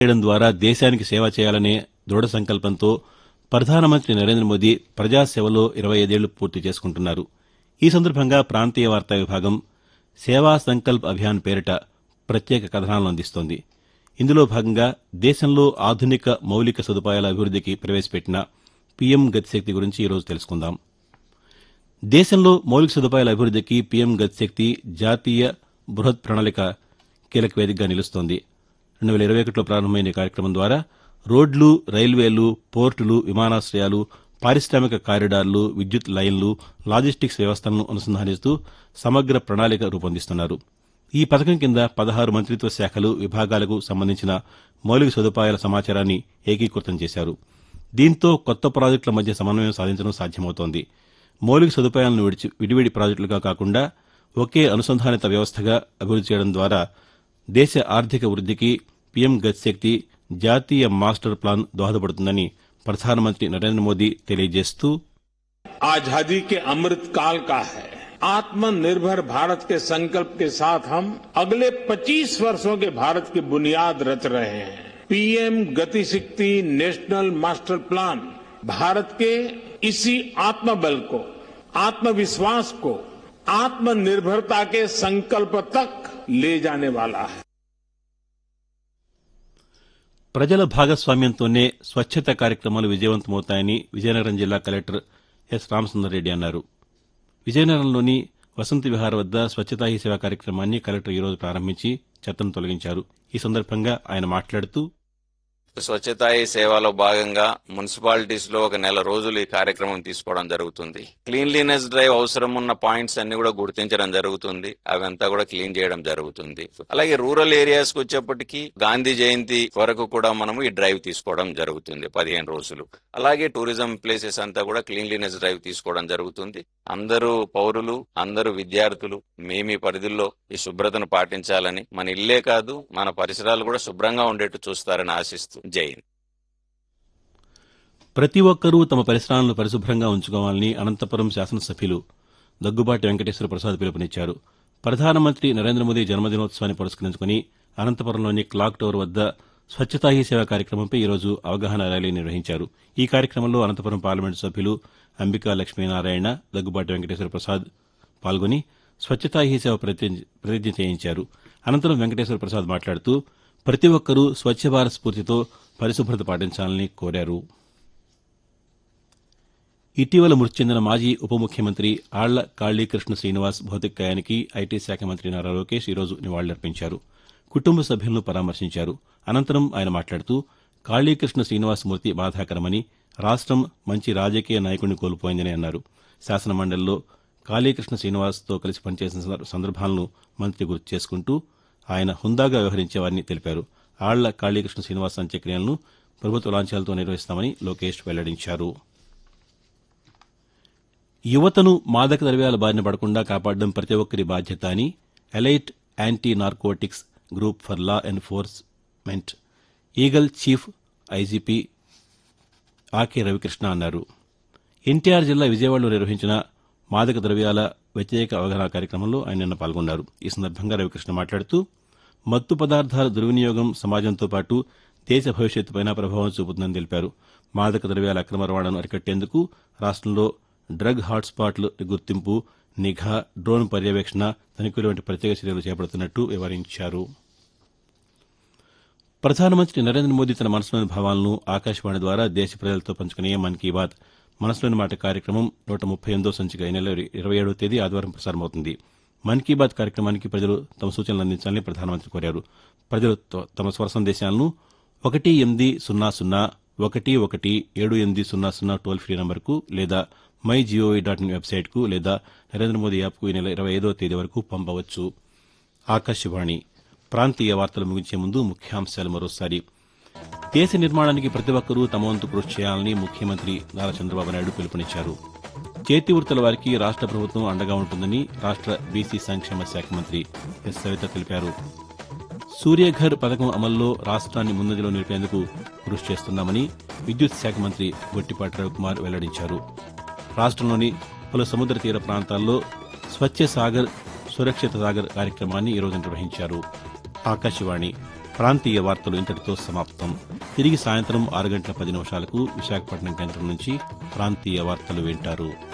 చేయడం ద్వారా దేశానికి సేవ చేయాలనే దృఢ సంకల్పంతో ప్రధానమంత్రి నరేంద్ర మోదీ ప్రజాసేవలో 25 ఏళ్లు పూర్తి చేసుకుంటున్నారు. ఈ సందర్భంగా ప్రాంతీయ వార్తా విభాగం సేవా సంకల్ప్ అభియాన్ పేరిట ప్రత్యేక కథనాలను అందిస్తోంది. ఇందులో భాగంగా దేశంలో ఆధునిక మౌలిక సదుపాయాల అభివృద్దికి ప్రవేశపెట్టిన పీఎం గతిశక్తి గురించి ఈరోజు తెలుసుకుందాం. దేశంలో మౌలిక సదుపాయాల అభివృద్దికి పీఎం గతిశక్తి జాతీయ బృహత్ ప్రణాళిక కీలక వేదికగా నిలుస్తోంది. 2021లో ప్రారంభమైన ఈ కార్యక్రమం ద్వారా రోడ్లు, రైల్వేలు, పోర్టులు, విమానాశయాలు, పారిశామిక కారిడార్లు, విద్యుత్ లైన్లు, లాజిస్టిక్స్ వ్యవస్థలను అనుసంధానిస్తూ సమగ్ర ప్రణాళిక రూపొందిస్తున్నారు. ఈ పథకం కింద 16 మంత్రిత్వ శాఖలు, విభాగాలకు సంబంధించిన మౌలిక సదుపాయాల సమాచారాన్ని ఏకీకృతం చేశారు. దీంతో కొత్త ప్రాజెక్టుల మధ్య సమన్వయం సాధించడం సాధ్యమవుతోంది. మౌలిక సదుపాయాలను విడివిడి ప్రాజెక్టులుగా కాకుండా ఒకే అనుసంధానిత వ్యవస్థగా అభివృద్ది చేయడం ద్వారా దేశ ఆర్థిక వృద్దికి పీఎం గతిశక్తి జాతీయ మాస్టర్ ప్లాన్ దోహదపడుతుందని ప్రధానమంత్రి నరేంద్ర మోదీ తెలియజేస్తూ आजादी के अमृत काल का है। आत्मनिर्भर भारत के संकल्प के साथ हम अगले 25 वर्षों के भारत की बुनियाद रच रहे हैं। PM Gatishakti national master plan Bharat के इसी आत्मबल को, आत्मविश्वास को आत्मनिर्भरता के संकल्प तक ले जाने वाला है. ప్రజల భాగస్వామ్యంతోనే స్వచ్ఛత కార్యక్రమాలు విజయవంతమవుతాయని విజయనగరం జిల్లా కలెక్టర్ ఎస్ రామసుందర్రెడ్డి అన్నారు. విజయనగరంలోని వసంత విహార్ వద్ద స్వచ్ఛతా హీ సేవ కార్యక్రమాన్ని కలెక్టర్ ఈరోజు ప్రారంభించి చెత్తను తొలగించారు. ఈ సందర్భంగా ఆయన మాట్లాడుతూ స్వచ్ఛతా హీ సేవలో భాగంగా మున్సిపాలిటీస్ లో ఒక నెల రోజులు ఈ కార్యక్రమం తీసుకోవడం జరుగుతుంది. క్లీన్లీనెస్ డ్రైవ్ అవసరం ఉన్న పాయింట్స్ అన్ని కూడా గుర్తించడం జరుగుతుంది. అవంతా కూడా క్లీన్ చేయడం జరుగుతుంది. అలాగే రూరల్ ఏరియాస్ కు వచ్చేప్పటికీ గాంధీ జయంతి వరకు కూడా మనము ఈ డ్రైవ్ తీసుకోవడం జరుగుతుంది 15 రోజులు. అలాగే టూరిజం ప్లేసెస్ అంతా కూడా క్లీన్లీనెస్ డ్రైవ్ తీసుకోవడం జరుగుతుంది. అందరూ పౌరులు, అందరూ విద్యార్థులు మేమీ పరిధుల్లో ఈ శుభ్రతను పాటించాలని, మన ఇల్లే కాదు మన పరిసరాలు కూడా శుభ్రంగా ఉండేట్టు చూస్తారని ఆశిస్తూ జై హింద్. ప్రతి ఒక్కరూ తమ పరిసరాలను పరిశుభ్రంగా ఉంచుకోవాలని అనంతపురం శాసనసభ్యులు దగ్గుబాటి వెంకటేశ్వర ప్రసాద్ పిలుపునిచ్చారు. ప్రధానమంత్రి నరేంద్ర మోదీ జన్మదినోత్సవాన్ని పురస్కరించుకుని అనంతపురంలోని క్లాక్ టవర్ వద్ద స్వచ్ఛతా హీ సేవ కార్యక్రమంపై ఈరోజు అవగాహన ర్యాలీ నిర్వహించారు. ఈ కార్యక్రమంలో అనంతపురం పార్లమెంటు సభ్యులు అంబికా లక్ష్మీనారాయణ, దగ్గుబాటి వెంకటేశ్వర ప్రసాద్ పాల్గొని స్వచ్ఛతా హీ సేవ ప్రతిజ్ఞ చేయించారు. అనంతరం వెంకటేశ్వర ప్రసాద్ మాట్లాడుతూ ప్రతి ఒక్కరూ స్వచ్ఛ భారత్ స్ఫూర్తితో పరిశుభ్రత పాటించాలని కోరారు. ఇటీవల మృతి చెందిన మాజీ ఉప ముఖ్యమంత్రి ఆళ్ల కాళీకృష్ణ శ్రీనివాస్ భౌతికకాయానికి ఐటీ శాఖ మంత్రి నారా లోకేష్ ఈరోజు నివాళులర్పించారు. కుటుంబ సభ్యులను పరామర్శించారు. అనంతరం ఆయన మాట్లాడుతూ కాళీకృష్ణ శ్రీనివాస్ మృతి బాధాకరమని, రాష్టం మంచి రాజకీయ నాయకుడిని కోల్పోయిందని అన్నారు. శాసనమండలిలో కాళీకృష్ణ శ్రీనివాస్తో కలిసి పనిచేసిన సందర్భాలను మంత్రి గుర్తు చేసుకుంటూ ఆయన హుందాగా వ్యవహరించేవారని తెలిపారు. ఆళ్ల కాళీకృష్ణ శ్రీనివాస్ అంత్యక్రియలను ప్రభుత్వ లాంఛనాలతో నిర్వహిస్తామని లోకేష్ వెల్లడించారు. యువతను మాదక ద్రవ్యాల బారిన పడకుండా కాపాడడం ప్రతి ఒక్కరి బాధ్యత అని elite anti narcotics group for law enforcement eagle chief IGP ఆకే Ravikrishna అన్నారు. ఎన్టీఆర్ జిల్లా విజయవాడలో నిర్వహించిన మాదక ద్రవ్యాల వ్యతిరేక అవగాహన కార్యక్రమంలో ఆయన నిన్న పాల్గొన్నారు. ఈ సందర్భంగా రవికృష్ణ మాట్లాడుతూ మత్తు పదార్థాల దుర్వినియోగం సమాజంతో పాటు దేశ భవిష్యత్తుపై ప్రభావం చూపుతుందని తెలిపారు. మాదక ద్రవ్యాల అక్రమ రవాణాను అరికట్టేందుకు రాష్టంలో డ్రగ్ హాట్స్పాట్ల గుర్తింపు, నిఘా, డ్రోన్ పర్యవేక్షణ, తనిఖీలు వంటి ప్రత్యేక చర్యలు చేపడుతున్నట్టు వివరించారు. ప్రధానమంత్రి నరేంద్ర మోదీ తన మనసులోని భావాలను ఆకాశవాణి ద్వారా దేశ ప్రజలతో పంచుకునే మన్ కీ బాత్ మనసులోని మాట కార్యక్రమం 138వ సంచిక ఈ నెల 27వ తేదీ ఆదివారం ప్రసారమవుతుంది. మన్ కీ బాత్ కార్యక్రమానికి ప్రజలు తమ సూచనలు అందించాలని ప్రధానమంత్రి కోరారు. ప్రజలు తమ స్వర సందేశాలను 1800117800 టోల్ ఫ్రీ నంబర్కు లేదా MyGov.in వెబ్సైట్కు లేదా నరేంద్ర మోదీ యాప్కు ఈ నెల 25వ తేదీ వరకు పంపవచ్చు. ఆకాశవాణి ప్రాంతీయ వార్తలు ముగించే ముందు ముఖ్యాంశాలు మరోసారి. దేశ నిర్మాణానికి ప్రతి ఒక్కరూ తమ వంతు కృషి చేయాలని ముఖ్యమంత్రి నారా చంద్రబాబు నాయుడు పిలుపునిచ్చారు. చేతి వృత్తుల వారికి రాష్ట ప్రభుత్వం అండగా ఉంటుందని రాష్ట బీసీ సంక్షేమ శాఖ మంత్రి ఎస్ సవిత తెలిపారు. సూర్యఘర్ పథకం అమల్లో రాష్ట్రాన్ని ముందంజలో నిలిపేందుకు కృషి చేస్తున్నామని విద్యుత్ శాఖ మంత్రి గొట్టిపాటి రవికుమార్ వెల్లడించారు. రాష్ట్రంలోని పలు సముద్ర తీర ప్రాంతాల్లో స్వచ్ఛ సాగర్ సురక్షిత సాగర్ కార్యక్రమాన్ని ఈరోజు నిర్వహించారు. ఆకాశవాణి ప్రాంతీయ వార్తలు ఇంతటితో సమాప్తం. తిరిగి సాయంత్రం 6 గంటల 10 నిమిషాలకు విశాఖపట్నం కేంద్రం నుంచి ప్రాంతీయ వార్తలు వింటారు.